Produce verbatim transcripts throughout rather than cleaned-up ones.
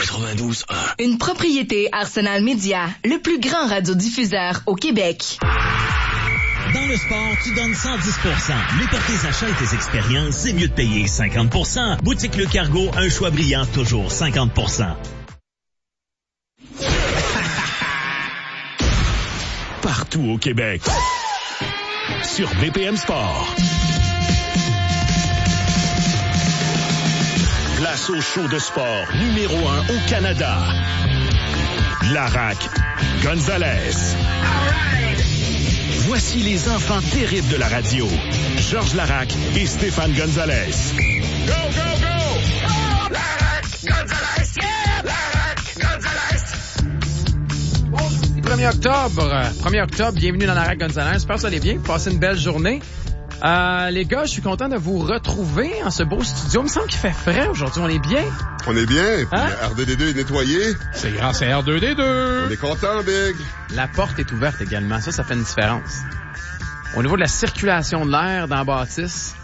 quatre-vingt-douze un. Une propriété Arsenal Média, le plus grand radiodiffuseur au Québec. Dans le sport, tu donnes cent dix pour cent. Mais pour tes achats et tes expériences, c'est mieux de payer cinquante pour cent. Boutique Le Cargo, un choix brillant, toujours cinquante pour cent. Partout au Québec. Sur B P M Sport. Place au show de sport numéro un au Canada. Larac Gonzalez. Voici les enfants terribles de la radio. Georges Larac et Stéphane Gonzalez. Go, go, go! Oh, Larac Gonzalez! Yeah! Larac Gonzalez! premier octobre. premier octobre, bienvenue dans Larac Gonzalez. J'espère que vous allez bien. Passez une belle journée. Euh, les gars, je suis content de vous retrouver en ce beau studio. Il me semble qu'il fait frais aujourd'hui. On est bien? On est bien. Puis hein? R deux D deux est nettoyé. C'est grâce à R deux D deux. On est content, Big. La porte est ouverte également. Ça, ça fait une différence. Au niveau de la circulation de l'air dans la bâtisse,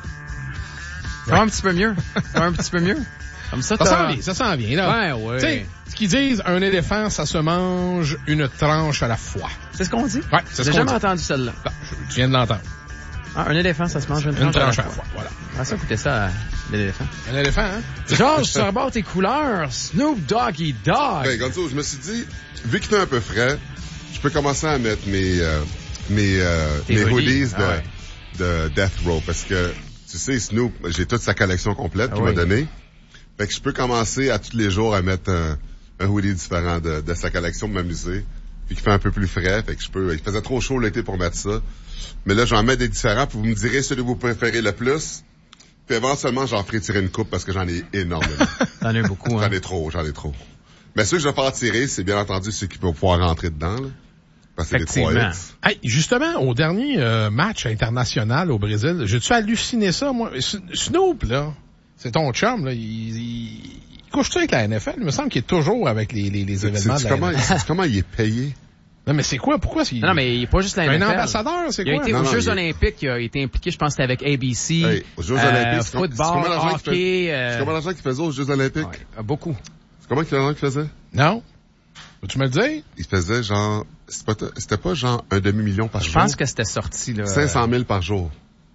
ça va un petit peu mieux. Ça va un petit peu mieux. Comme ça, ça s'en vient, ça s'en vient, là. Ouais, ouais. Tu sais, ce qu'ils disent, un éléphant, ça se mange une tranche à la fois. C'est ce qu'on dit? Ouais, c'est ce J'ai qu'on jamais dit. entendu celle-là. Ben, je, tu viens de l'entendre. Ah, un éléphant, ça se mange une tranche, une tranche à la fois. fois. Voilà. Ah, ça, écoutez ça, l'éléphant. Un éléphant, hein? Georges, tu rebordes tes couleurs. Snoop Doggy Dogg. Ben, Gonzo, je me suis dit, vu qu'il fait un peu frais, je peux commencer à mettre mes, euh, mes, euh, mes hoodies de, ah ouais. de Death Row parce que, tu sais, Snoop, j'ai toute sa collection complète ah qu'il oui. m'a donnée. Fait que je peux commencer à tous les jours à mettre un, un hoodie différent de, de sa collection pour m'amuser. Puis qui fait un peu plus frais, fait que je peux, il faisait trop chaud l'été pour mettre ça. Mais là, j'en mets des différents, puis vous me direz celui que vous préférez le plus. Puis éventuellement, j'en ferai tirer une coupe parce que j'en ai énormément. T'en as beaucoup, hein? J'en ai trop, j'en ai trop. Mais ceux que je vais faire tirer, c'est bien entendu ceux qui peuvent pouvoir rentrer dedans, là. Parce que c'est des trois hits. Hey, justement, au dernier euh, match international au Brésil, j'ai-tu halluciné ça, moi? Snoop, là, c'est ton chum, là, il, il, il couche-tu avec la N F L? Il me semble qu'il est toujours avec les, les, les événements de la comment, N F L. c'est comment il est payé? Non, mais c'est quoi? Pourquoi? C'est... Non, non, mais il n'est pas juste la N F L. Un ambassadeur, c'est quoi? Il a été non, aux non, Jeux il... Olympiques, il a été impliqué, je pense que c'était avec A B C. Hey, aux Jeux euh, Olympiques, c'est football, c'est hockey. Fait... Euh... C'est comment l'argent qu'il faisait aux Jeux Olympiques? Ouais, beaucoup. C'est comment qu'il faisait? Non. Peux-tu me le dire? Il faisait genre, c'était pas, c'était pas genre un demi-million par je jour? Je pense que c'était sorti, là. cinq cent mille par jour.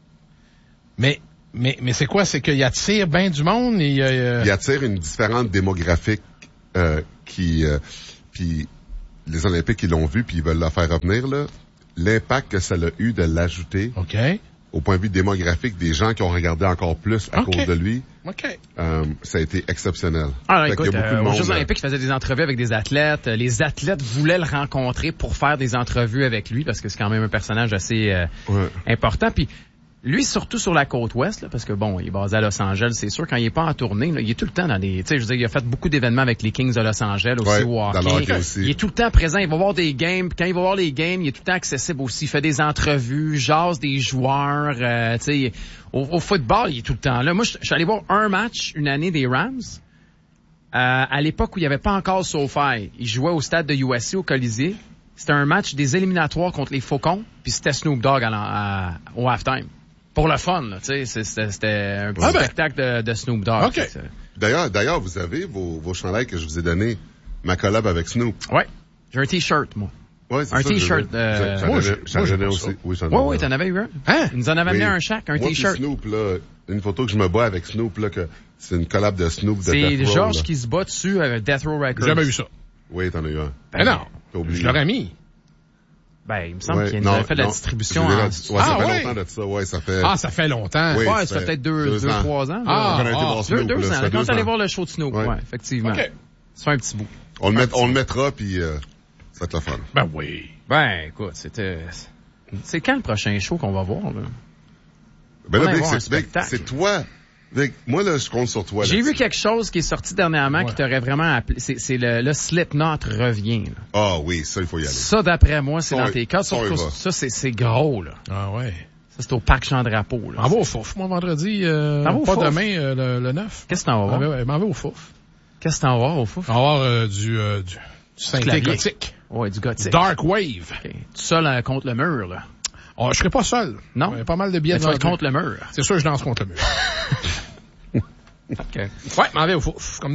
Mais, mais, mais c'est quoi? C'est qu'il attire bien du monde et euh... Il attire une différente démographique, euh, qui, euh, puis les Olympiques, ils l'ont vu puis ils veulent la faire revenir, là. L'impact que ça a eu de l'ajouter. OK. Au point de vue démographique, des gens qui ont regardé encore plus à okay. cause de lui. OK. Euh, ça a été exceptionnel. Ah, écoute, euh, aux Jeux là. Olympiques, il faisait des entrevues avec des athlètes. Les athlètes voulaient le rencontrer pour faire des entrevues avec lui parce que c'est quand même un personnage assez euh, ouais. important. Puis lui, surtout sur la côte ouest, là, parce que bon, il est basé à Los Angeles, c'est sûr, quand il est pas en tournée, là, il est tout le temps dans des, tu sais, je veux dire, il a fait beaucoup d'événements avec les Kings de Los Angeles aussi, ouais, au hockey. Dans le hockey aussi. Il est tout le temps présent, il va voir des games, puis quand il va voir les games, il est tout le temps accessible aussi, il fait des entrevues, jase des joueurs, euh, tu sais, au, au football, il est tout le temps là. Moi, je suis allé voir un match une année des Rams, euh, à l'époque où il n'y avait pas encore SoFi. Il jouait au stade de U S C au Colisée. C'était un match des éliminatoires contre les Faucons, puis c'était Snoop Dogg à, à, au halftime. Pour le fun, là, tu sais, c'était, c'était un petit ah ben. spectacle de, de Snoop Dogg. Okay. D'ailleurs, d'ailleurs, vous avez vos, vos chandails que je vous ai donnés, ma collab avec Snoop. Ouais. J'ai un t-shirt, moi. Ouais, c'est un ça, t-shirt. Euh... J'en, j'en, j'en, j'en ai aussi. Oui, j'en ai. Ouais, oui, t'en avais eu un. Hein? Ils nous en avaient oui. amené un chaque, un moi t-shirt. Snoop, là, une photo que je me bats avec Snoop, là, que c'est une collab de Snoop de c'est Death Row. C'est Georges qui se bat dessus avec Death Row Records. J'ai jamais eu ça. Oui, t'en as eu un. Ben non. Je l'aurais mis. Ben, il me semble ouais, qu'il nous avait fait de la distribution en... Ouais, ah, ça fait ouais. longtemps de ça, ouais, ça fait... Ah, ça fait longtemps. Oui, ouais, ça fait peut-être deux, deux, deux trois ans. Ah, ah, ah deux, Snoop, deux là, ans. Quand on allait voir le show de Snoop, ouais, ouais effectivement. OK. C'est un petit bout. On le, met, on le mettra, puis euh, ça va être le fun. Ben oui. Ben, écoute, c'était... C'est quand le prochain show qu'on va voir, là? Ben là, Vic, c'est, Vic, c'est toi... Vic, moi, là, je compte sur toi. J'ai vu quelque chose qui est sorti dernièrement ouais. qui t'aurait vraiment appelé. C'est, c'est le, le Slipknot revient. Ah oh, oui, ça, il faut y aller. Ça, d'après moi, c'est ça, dans tes cas. Ça, ça c'est, c'est gros, là. Ah ouais. Ça, c'est au Parc Jean-Drapeau, là. M'en va au Fouf, moi, vendredi. Euh, pas fouf. Demain, euh, le, le neuf. Qu'est-ce que t'en vas voir? M'en vais au Fouf. Qu'est-ce que t'en vas voir au Fouf? On va voir euh, du, euh, du, du synthé gothique. Ouais, du gothique. Dark Wave. Okay. Tout seul euh, contre le mur, là. Oh, je serai pas seul. Non? Il y a pas mal de billets. Tu vas être contre le mur. C'est sûr, je danse contre le mur. OK. Ouais, m'en vais au fouf, comme dans le temps.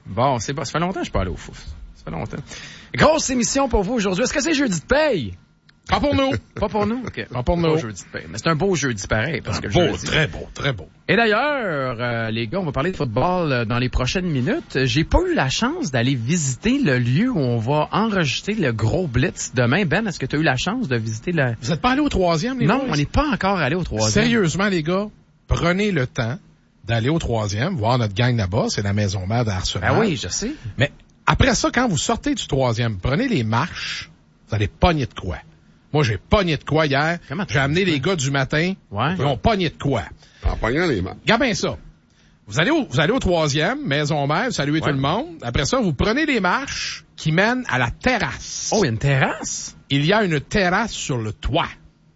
Bon, c'est bon. Ça fait longtemps que je suis pas allé au Fouf. Ça fait longtemps. Grosse émission pour vous aujourd'hui. Est-ce que c'est jeudi de paye? Pas pour nous. Pas pour nous? OK. Pas pour nous. Pas jeudi de paye. Mais c'est un beau jeudi pareil. Parce que le Beau, jeudi... très beau, très beau. Et d'ailleurs, euh, les gars, on va parler de football euh, dans les prochaines minutes. J'ai pas eu la chance d'aller visiter le lieu où on va enregistrer le gros blitz demain. Ben, est-ce que tu as eu la chance de visiter le... Vous êtes pas allé au troisième, les Non, boys? on n'est pas encore allé au troisième. Sérieusement, les gars, prenez le temps d'aller au troisième, voir notre gang là-bas. C'est la maison mère d'Arsenal. Ah oui, je sais. Mais après ça, quand vous sortez du troisième, prenez les marches, vous allez pogner de quoi. Moi, j'ai pogné de quoi hier. Comment J'ai amené les gars du matin. Ouais. Ils ont pogné de quoi. En pognant les mains. Regarde bien ça. Vous allez au, vous allez au troisième, maison mère, vous saluez Ouais. tout le monde. Après ça, vous prenez les marches qui mènent à la terrasse. Oh, il y a une terrasse? Il y a une terrasse sur le toit.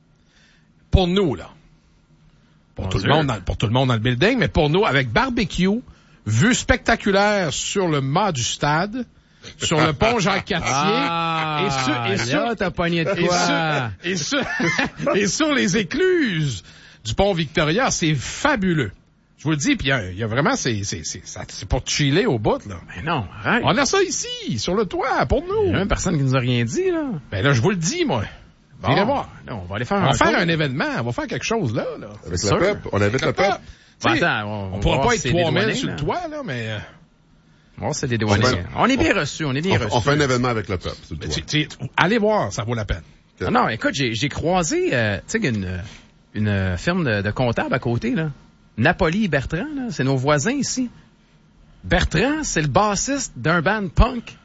Pour nous, là. Pour Mon tout Dieu. le monde dans, pour tout le monde dans le building, mais pour nous, avec barbecue, vue spectaculaire sur le mât du stade, sur le pont Jacques-Cartier, Ah, et sur, et sur, là, t'as pogné de et quoi? sur, et sur, et sur les écluses du pont Victoria, c'est fabuleux. Je vous le dis, puis il y a, il y a vraiment, c'est, c'est, c'est, ça- c'est pour chiller au bout, là. Mais non, arrête. On a ça ici, sur le toit, pour Il y a nous. même personne qui nous a rien dit, là. Ben là, je vous le dis, moi. Bon, Venez voir. là, on va aller faire On un va faire tour. un événement, on va faire quelque chose, là, là. Avec sûr. le peuple. On invite le peuple. Tu sais, Bon, attends, on- on on pourra va voir pas si être c'est trois dédouané, mille sur là. le toit, là, mais... euh, Bon, c'est des douaniers. On fait- On est bien reçus, on est bien On, reçus. on fait un événement avec le peuple. sur le mais toit. tu- tu- allez voir, ça vaut la peine. Non, non, écoute, j'ai, j'ai croisé, euh, tu sais, une, une firme de, de comptables à côté, là. Napoli et Bertrand, là, c'est nos voisins ici. Bertrand, c'est le bassiste d'un band punk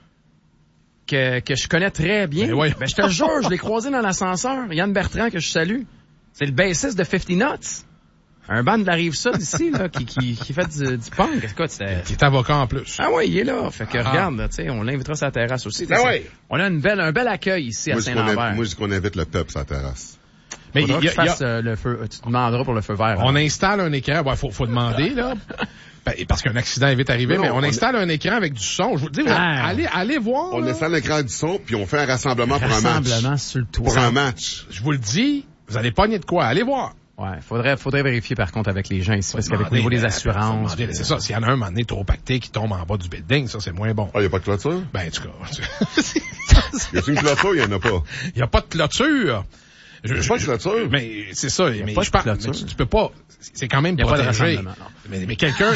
que, que je connais très bien. Ben oui. Ben, je te le jure, je l'ai croisé dans l'ascenseur. Yann Bertrand, que je salue. C'est le bassiste de cinquante Nuts. Un band de la Rive-Sud ici, là, qui, qui, qui fait du, du punk. Écoute, c'est... Qui est avocat en plus. Ah oui, il est là. Fait que Ah. regarde, là, tu sais, on l'invitera sur la terrasse aussi. Ben C'est- oui. On a une belle, un bel accueil ici Moi, à je dis qu'on Saint-Lambert. invite- moi, je dis qu'on invite le peuple sur la terrasse. Mais Faudra il y que a- tu il y a- fasses euh, le feu, tu te demanderas pour le feu vert. on hein. installe un écran, ouais, faut, faut demander, là. Ben, parce qu'un accident est vite arrivé, Non, mais on, on installe un écran avec du son. Je vous le dis, Ah. allez, allez voir. On là. installe l'écran du son, puis on fait un rassemblement pour un match. Rassemblement sur le toit. Pour un match. Je vous le dis, vous allez pogner de quoi. Allez voir. Ouais, faudrait, faudrait vérifier par contre avec les gens ici, parce qu'avec au Demander, niveau des ben, assurances. demander, C'est ça, s'il y en a un, un moment donné, trop pacté, qui tombe en bas du building, ça, c'est moins bon. Ah, il n'y a pas de clôture? Ben, en tout cas, Y a-t-il une clôture? Il n'y en a pas. il y a pas de clôture. Je, Y a pas de clôture? Mais c'est ça, mais pas je de parle, clôture. mais tu, tu peux pas, c'est quand même Il y a pas de protégé. rassemblement, non. mais, mais quelqu'un,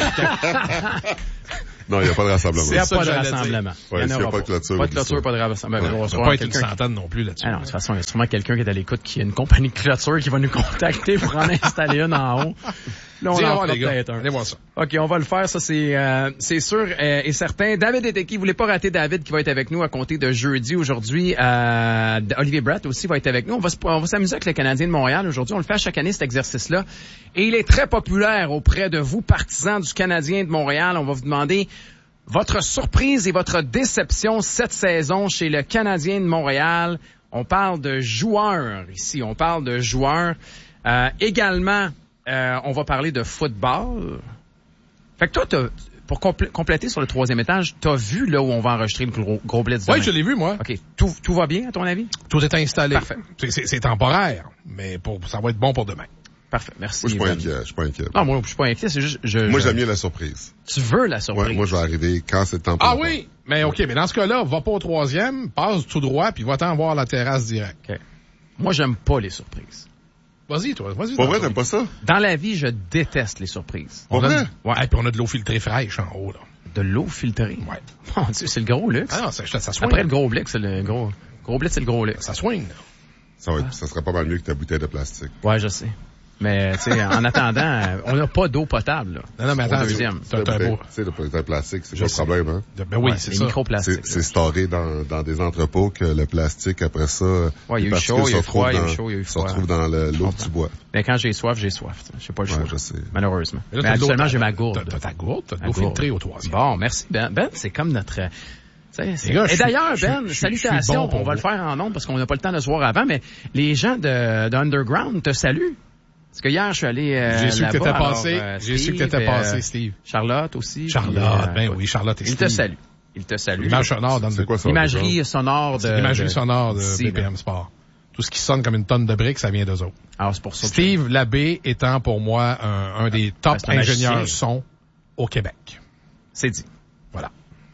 Non, il n'y a pas de rassemblement. Il n'y a ça pas que de j'allais rassemblement. Ouais, Il y en s'il y a aura pas de clôture, Pas de oublie clôture, ça. pas de rassemblement. Ouais. Ben, on va ça recevoir va pas être une quelqu'un qui- centaine non plus là-dessus. Ah non, de toute façon, il y a sûrement quelqu'un qui est à l'écoute, qui a une compagnie de clôture qui va nous contacter pour en installer une en haut. Là, on Allez en voir, fera les gars. peut-être un. Allez voir ça. OK, on va le faire, ça c'est euh, c'est sûr euh, et certain. David est qui? Vous voulez pas rater David qui va être avec nous à compter de jeudi aujourd'hui. Euh, Olivier Brett aussi va être avec nous. On va, se- on va s'amuser avec le Canadien de Montréal aujourd'hui. On le fait à chaque année, cet exercice-là. Et il est très populaire auprès de vous, partisans du Canadien de Montréal. On va vous demander votre surprise et votre déception cette saison chez le Canadien de Montréal. On parle de joueurs ici. On parle de joueurs. Euh, également, euh, on va parler de football. Fait que toi, t'as, pour complé- compléter sur le troisième étage, t'as vu là où on va enregistrer le gros, gros blitz Oui, demain? je l'ai vu, moi. OK. Tout, tout va bien, à ton avis? Tout est installé. Parfait. C'est, c'est, c'est temporaire, mais pour, ça va être bon pour demain. Parfait. Merci. Moi, je suis pas Ben. inquiet. Je suis pas inquiet. Non, moi, je suis pas inquiet. C'est juste, je, Moi, je- j'aime mieux la surprise. tu veux la surprise. Ouais, moi, je vais arriver quand c'est le temps pour Ah le oui! Mais OK, mais dans ce cas-là, va pas au troisième, passe tout droit, puis va-t'en voir la terrasse direct. OK. Moi, j'aime pas les surprises. Vas-y, toi, vas-y. faire. Pour dans vrai, ton- t'aimes pas ça? Dans la vie, je déteste les surprises. Pour On a, vrai? ouais, et puis on a de l'eau filtrée fraîche en haut, là. De l'eau filtrée. Ouais. Mon Dieu, c'est le gros luxe. Ah non, ça, ça swing. Après le gros blitz, c'est le gros, gros blitz, c'est le gros luxe. Ça swing, là. Ça va être, ça serait pas mal mieux que ta bouteille de plastique. Ouais, je sais. Mais, tu sais, en attendant, euh, on n'a pas d'eau potable, là. Non, non, mais Au attends, deuxième. t'as, t'as un beau. Tu sais, le bouteille de plastique, c'est Je pas le sais. problème, hein? Ben oui, Ouais, c'est les ça. microplastiques. C'est, c'est storé dans, dans des entrepôts que le plastique, après ça, Ouais, il y a les eu particules chaud, il y a eu se froid, retrouvent il y a eu dans- chaud, il y a eu se froid. retrouvent dans le, l'eau que tu bois. Mais quand j'ai soif, j'ai soif. Je sais pas le choix. Ouais, je sais. Malheureusement. Mais là, Mais t'as de l'eau- habituellement, j'ai ma t'as- gourde. T'as, t'as ta gourde, t'as de Ma l'eau gourde. filtrée au troisième. Bon, merci, Ben. Ben, c'est comme notre... euh, tu sais, c'est- Les gars, je Et suis- d'ailleurs, je suis- Ben, je suis- salutations. je suis bon pour on va vous. le faire en ondes parce qu'on n'a pas le temps de se voir avant, mais les gens de, de Underground te saluent. Parce que hier, je suis allé euh, J'ai su que là-bas, t'étais alors, passé. euh, J'ai su que Steve, t'étais euh, passé, Steve. Charlotte aussi. Charlotte, puis, euh, ben oui, Charlotte et Il Steve. te salue. Il te salue. L'image sonore dans C'est quoi ça? L'imagerie sonore de... C'est l'imagerie de- sonore de ici, B P M Sport. Tout ce qui sonne comme une tonne de briques, ça vient d'eux autres. Alors, c'est pour ça que Steve Labbé étant pour moi un, un des top Ben, c'est un ingénieurs magicien. son au Québec. c'est dit. Voilà.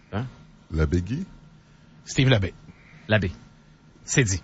Hein? L'abbé Guy? Steve Labbé. L'abbé. C'est dit.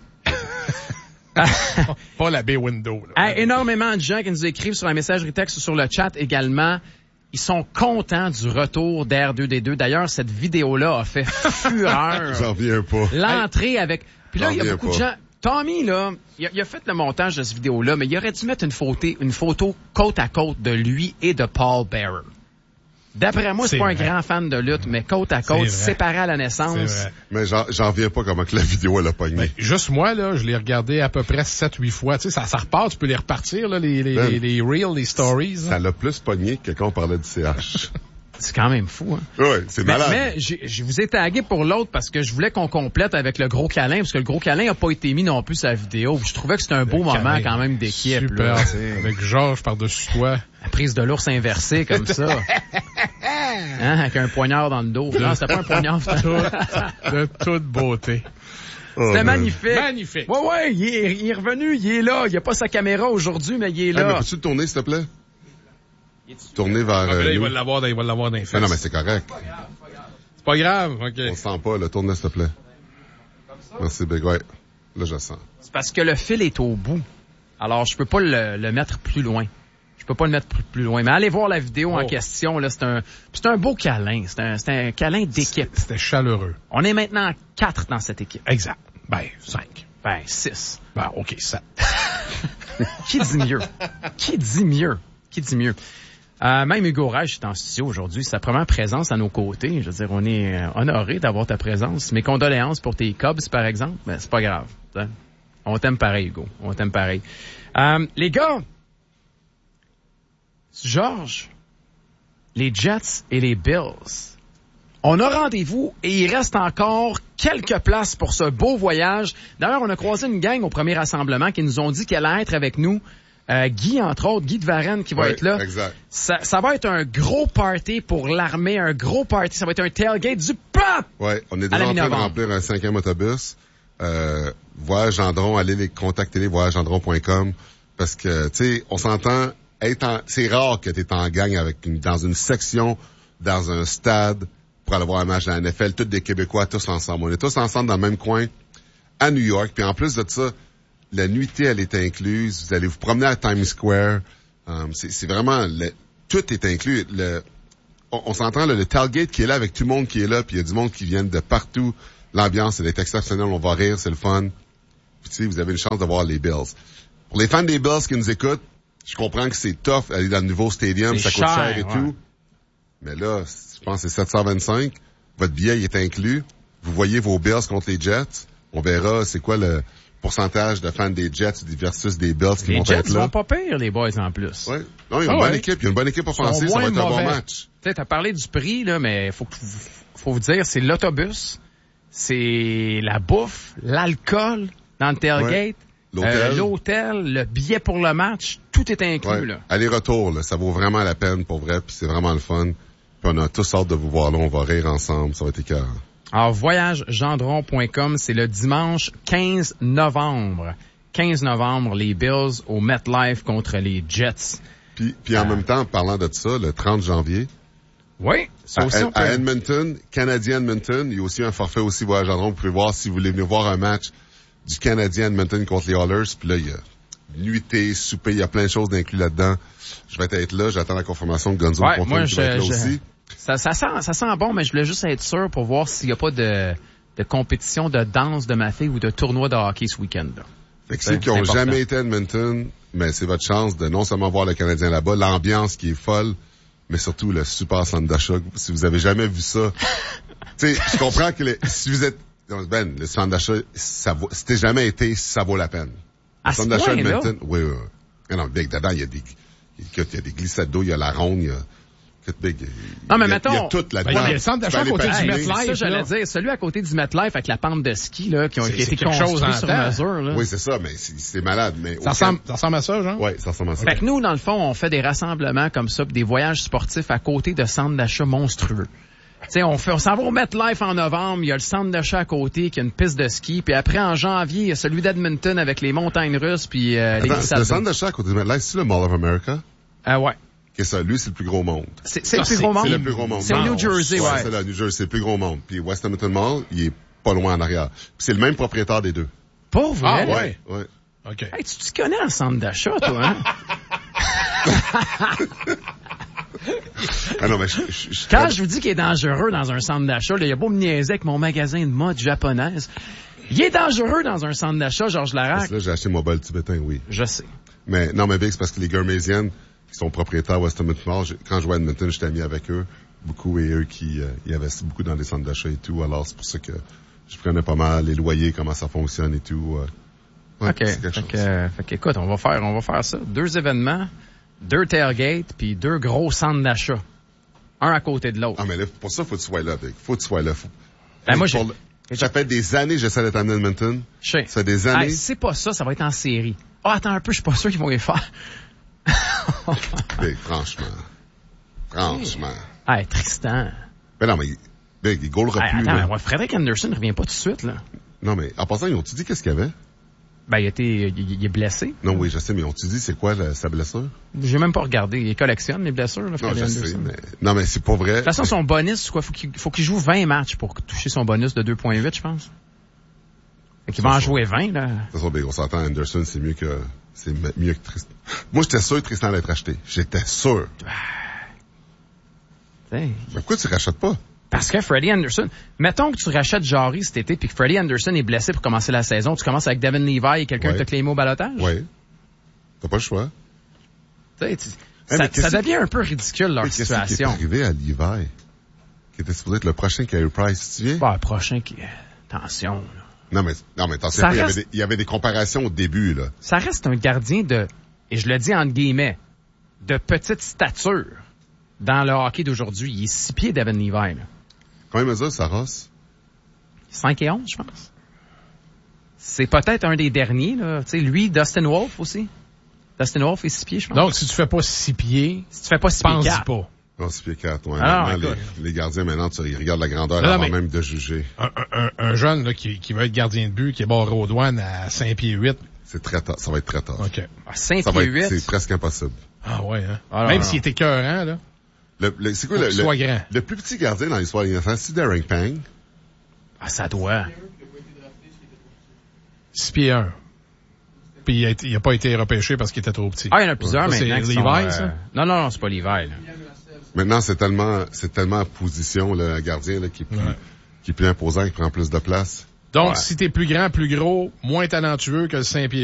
Pas l'abbé Window. Là. Hey, énormément de gens qui nous écrivent sur la messagerie texte ou sur le chat également. Ils sont contents du retour d'R deux D deux. D'ailleurs, cette vidéo-là a fait fureur. J'en reviens pas. L'entrée avec... Puis là, J'en il y a reviens beaucoup de pas. gens... Tommy, là, il a, il a fait le montage de cette vidéo-là, mais il aurait dû mettre une photo, une photo côte à côte de lui et de Paul Bearer. D'après moi, c'est, C'est pas vrai. un grand fan de lutte, mais côte à côte, C'est vrai. séparés à la C'est naissance. vrai. Mais j'en, j'en reviens pas comment que la vidéo, elle a pogné. Ben, juste moi, là, je l'ai regardé à peu près sept huit fois. Tu sais, ça, ça repart, tu peux les repartir, là, les, les, Ben, les, les reels, les stories. Ça l'a plus pogné que quand on parlait du C H. C'est quand même fou, hein. Oui, c'est Mais, malade. mais j'ai- je vous ai tagué pour l'autre parce que je voulais qu'on complète avec le gros câlin, parce que le gros câlin a pas été mis non plus sur la vidéo. Je trouvais que c'était un beau Le moment câlin. quand même d'équipe. Super. Là, tu sais. Avec Georges par-dessus toi. La prise de l'ours inversée comme ça. Hein, avec un poignard dans le dos. Non, c'était pas un poignard. C'était De toute beauté. Oh, man. magnifique. Magnifique. Ouais, ouais, il est, il est revenu, il est là. Il a pas sa caméra aujourd'hui, mais il est Hey, mais là. peux-tu le tourner, s'il te plaît? Tourner vers... Ah, mais là, euh, il nous. va l'avoir dans, il va l'avoir dans les fesses. Ah non, mais c'est correct. C'est pas grave, On OK. le sent pas, là. Tourne, s'il te plaît. Merci, Big. Ouais. Là, je le sens. C'est parce que le fil est au bout. Alors, je peux pas le, le mettre plus loin. Je peux pas le mettre plus, plus loin. Mais allez voir la vidéo Oh. en question. Là, c'est un, c'est un beau câlin. C'est un, c'est un câlin d'équipe. C'était chaleureux. On est maintenant quatre dans cette équipe. Exact. Ben, cinq. Ben, six. Ben, OK, sept. Qui dit mieux? Qui dit mieux? Qui dit mieux? Euh, même Hugo Reich est en studio aujourd'hui. C'est sa première présence à nos côtés. Je veux dire, on est euh, honoré d'avoir ta présence. Mes condoléances pour tes Cubs, par exemple. Ben, c'est pas grave. Hein? On t'aime pareil, Hugo. On t'aime pareil. Euh, les gars, Georges, les Jets et les Bills. On a rendez-vous et il reste encore quelques places pour ce beau voyage. D'ailleurs, on a croisé une gang au premier rassemblement qui nous ont dit qu'elle allait être avec nous. Euh, Guy, entre autres, Guy de Varenne qui va Ouais, être là. exact. Ça, ça va être un gros party pour l'armée, un gros party. Ça va être un tailgate du pop! Ouais, on est À la déjà en train de mi-novembre. remplir un cinquième autobus. Euh, Voyage Gendron, allez les contacter les voyage gendron point com parce que, tu sais, on s'entend, être en, c'est rare que t'es en gang avec une, dans une section, dans un stade, pour aller voir un match de la N F L, tous des Québécois, tous ensemble. On est tous ensemble dans le même coin, à New York. Puis en plus de ça, la nuitée, elle est incluse. Vous allez vous promener à Times Square. Um, c'est, c'est vraiment, le, tout est inclus. Le, on, on s'entend, là, le tailgate qui est là avec tout le monde qui est là, puis il y a du monde qui vient de partout. L'ambiance, elle est exceptionnelle. On va rire, c'est le fun. Puis tu sais, vous avez une chance de voir les Bills. Pour les fans des Bills qui nous écoutent, je comprends que c'est tough aller dans le nouveau stadium, C'est ça coûte cher, cher et ouais. tout. Mais là, je pense que c'est sept cent vingt-cinq. Votre billet il est inclus. Vous voyez vos Bills contre les Jets. On verra c'est quoi le pourcentage de fans des Jets versus des Bills qui Les vont Jets être là. vont pas pire, les boys, en plus. Ouais. Non, il y a une Ah bonne ouais. équipe. Il y a une bonne équipe Ils sont offensive. Ça va moins être un bon mauvais. match. Tu sais, t'as parlé du prix, là, mais faut que, faut vous dire, c'est l'autobus, c'est la bouffe, l'alcool dans le tailgate, Ouais. L'hôtel. euh, l'hôtel, le billet pour le match, tout est inclus, Ouais. là. Aller-retour, là, ça vaut vraiment la peine pour vrai, puis c'est vraiment le fun. Puis on a tous hâte de vous voir là, on va rire ensemble, ça va être écœurant. Alors, voyage gendron point com, c'est le dimanche quinze novembre. quinze novembre, les Bills au MetLife contre les Jets. Puis, puis en Ah. même temps, parlant de ça, le trente janvier, Oui, ça à, aussi, on peut... à Edmonton, Canadien Edmonton, il y a aussi un forfait aussi Voyage Gendron. Vous pouvez voir si vous voulez venir voir un match du Canadien Edmonton contre les Oilers. Puis là, il y a nuitée, souper, il y a plein de choses d'inclus là-dedans. Je vais être là, j'attends la confirmation de Gonzo Ouais, confirme moi, qu'il va je- être là je- aussi. Ça, ça sent, ça sent bon, mais je voulais juste être sûr pour voir s'il n'y a pas de, de compétition de danse de ma fille ou de tournoi de hockey ce week-end, là. Fait que C'est- ceux qui ont c'est important. jamais été à Edmonton, mais c'est votre chance de non seulement voir le Canadien là-bas, l'ambiance qui est folle, mais surtout le super centre d'achat. Si vous avez jamais vu ça, tu sais, je comprends que les, si vous êtes, Ben, le centre d'achat, ça vaut, si t'es jamais été, ça vaut la peine. À Le ce centre d'achat point-là? Edmonton, oui, oui, oui. Mais non, Big, dedans, il y a des, écoute, il y a des glissades d'eau, il y a la ronde, il y a, écoute, Big, il- Non, mais il y a, mettons- il y a tout là-dedans. Ben, il y a le centre d'achat Tu peux à côté aller du patiner. MetLife. C'est ça, j'allais là. dire. Celui à côté du MetLife avec la pente de ski, là, qui, ont, C'est- qui a c'est été quelque chose construit en sur temps. mesure, là. Oui, c'est ça, mais c'est, c'est malade, mais. Ça ressemble, ça ressemble à ça, genre? Oui, ça ressemble à ça. Fait que nous, dans le fond, on fait des rassemblements comme ça, puis des voyages sportifs à côté de centres d'achat monstrueux. Tu sais, on fait, on s'en va au MetLife en novembre, il y a le centre d'achat à côté qui a une piste de ski, puis après, en janvier, il y a celui d'Edmonton avec les montagnes russes, puis euh, les Attends, glissades le centre d'eau. d'achat à côté de MetLife, c'est le Mall of America? Euh, ouais. que ça. Lui, c'est le plus gros monde. C'est, c'est Ah, le plus c'est- gros monde? C'est le plus gros monde. C'est au Non, New Jersey, ouais. C'est là, New Jersey, c'est le plus gros monde. Puis West Edmonton Mall, il est pas loin en arrière. Puis c'est le même propriétaire des deux. Pour vrai? Ah, ouais. Ouais. OK. Hey, tu te connais en centre d'achat, toi, hein? Ah non, mais je, je, je- Quand je vous dis qu'il est dangereux dans un centre d'achat, là, il y a beau me niaiser avec mon magasin de mode japonaise. Il est dangereux dans un centre d'achat, Georges Larac. Parce que là, j'ai acheté mon bol tibétain, oui. Je sais. Mais non, mais Big, c'est parce que les Gurmaisiennes, qui sont propriétaires West Edmonton Mall, j'ai- quand je jouais à Edmonton, j'étais ami avec eux. Beaucoup, et eux qui euh, ils avaient beaucoup dans les centres d'achat et tout. Alors, c'est pour ça que je prenais pas mal les loyers, comment ça fonctionne et tout. euh. Ouais, OK. c'est quelque Fait chose. que, euh, fait que, écoute, on va faire, on va faire ça. Deux événements, deux tailgates, puis deux gros centres d'achat. Un à côté de l'autre. Ah, mais là, pour ça, faut que tu sois là, Big. Faut que tu sois là. Faut... Ben, moi, j'ai- Pour le- Ça fait des années que j'essaie d'être à Edmonton. Je sais. Ça fait des années. Hey, si c'est pas ça, ça va être en série. Ah, attends un peu, je suis pas sûr qu'ils vont les faire. Big, franchement. Franchement. Hey, Tristan. Mais non, mais Big, il goalera Hey, plus. attends, là. ouais, Frédéric Anderson ne revient pas tout de suite, là. Non, mais en passant, ils ont-tu dit qu'est-ce qu'il y avait? Ben, il a été, il, il est blessé. Non, oui, je sais, mais ils ont-tu dit c'est quoi la- sa blessure? J'ai même pas regardé. Il collectionne les blessures, là, Non, Frédéric je sais, Anderson. mais... Non, mais c'est pas vrai. De toute façon, son bonus, c'est quoi? Faut qu'il, faut qu'il joue vingt matchs pour toucher son bonus de deux virgule huit, je pense. Fait qu'il va en C'est ça. jouer vingt, là. De toute façon, Big, on s'entend, Anderson, c'est mieux que... C'est m- mieux que Tristan. Moi, j'étais sûr que Tristan allait être acheté. J'étais sûr. T'sais, Mais pourquoi tu rachètes pas? Parce que Freddie Anderson, mettons que tu rachètes Jarry cet été puis que Freddie Anderson est blessé pour commencer la saison, tu commences avec Devin Levi et quelqu'un Ouais. qui t'a claimé au balotage? Oui. T'as pas le choix. T'sais, tu- mais ça, qu'est-ce ça qui- devient un peu ridicule, leur Mais qu'est-ce qui est situation. arrivé à Levi? Qui était supposé être le prochain Carey Price, tu te souviens? Bah, prochain qui... Attention, là. Non, mais, non, mais attention, Ça il y, avait reste- des, il y avait des comparations au début, là. Ça reste un gardien de, et je le dis entre guillemets, de petite stature dans le hockey d'aujourd'hui. Il est six pieds, Devin Levi, là. Combien mesure Saros? cinq et onze, je pense. C'est peut-être un des derniers, là. Tu sais, lui, Dustin Wolf aussi. Dustin Wolf est six pieds, je pense. Donc, si tu fais pas six pieds, si tu fais pas six pieds pense-y quatre, pas. Non, six pieds quatre, ouais. Ah, Maintenant, écoute. les, les gardiens, maintenant, tu ils regardent la grandeur Non, avant mais- même de juger. Un, un, un jeune là, qui, qui veut être gardien de but, qui est barré aux douanes à cinq pieds huit. C'est très tard. Ça va être très tard. OK. cinq Ça va pieds être, huit. c'est presque impossible. Ah ouais, hein? Ah, non, Même non. s'il est écœurant, là. Le, le- c'est quoi Faut le, qu'il le, soit grand. le plus petit gardien dans l'histoire de l'N F L? C'est Darren Pang. Ah, ça doit. six pieds un. Puis il a, été- il a pas été repêché parce qu'il était trop petit. Ah, il y en a plusieurs Ça, c'est maintenant qui Levi, sont, euh, ça? Non, non, non, c'est pas Levi, là. Maintenant, c'est tellement, c'est tellement en position, le gardien, là, qui est plus, Ouais. qui est plus imposant, qui prend plus de place. Donc, Ouais. si t'es plus grand, plus gros, moins talentueux que le cinq pieds